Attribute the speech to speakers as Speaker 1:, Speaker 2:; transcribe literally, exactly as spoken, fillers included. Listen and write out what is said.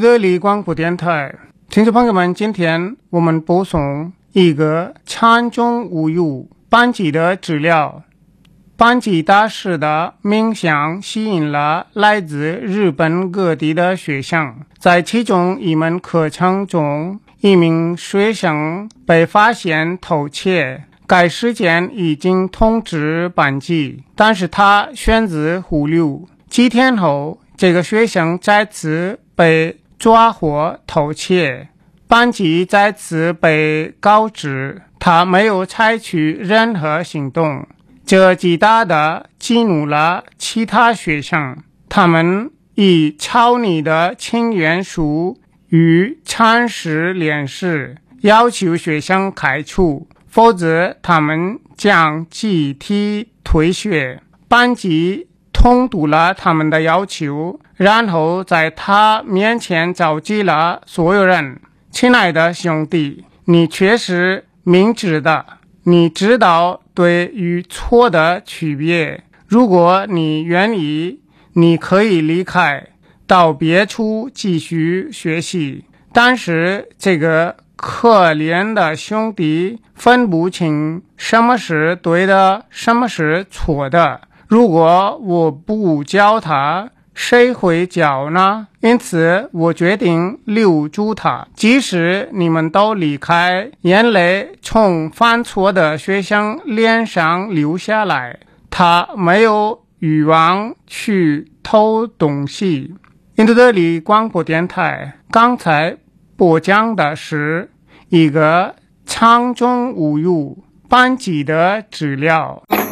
Speaker 1: 印度的李广播电台听众朋友们，今天我们播送一个禅中无忧班级的资料。班级大师的冥想吸引了来自日本各地的学生，在其中一门课程中，一名学生被发现偷窃，该事件已经通知班级，但是他选择忽略。几天后，这个学生再次被抓获偷窃，班级再次被告知他没有采取任何行动，这极大地激怒了其他学生，他们以抄你的请愿书与禅师联系，要求学生开除，否则他们将集体退学。班级通读了他们的要求，然后在他面前召集了所有人。亲爱的兄弟，你确实明智的，你知道对与错的区别。如果你愿意，你可以离开，到别处继续学习。但是这个可怜的兄弟分不清什么是对的，什么是错的。如果我不教他，谁会教呢？因此我决定留住他，即使你们都离开，眼泪从犯错的学生脸上流下来，他没有欲望去偷东西。印度的李广播电台刚才播讲的是一个禅中无忧班级的资料。